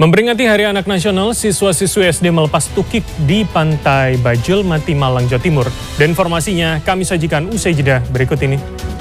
Memperingati Hari Anak Nasional, siswa-siswi SD melepas tukik di Pantai Bajul, Mati, Malang, Jawa Timur. Dan informasinya kami sajikan usai jeda berikut ini.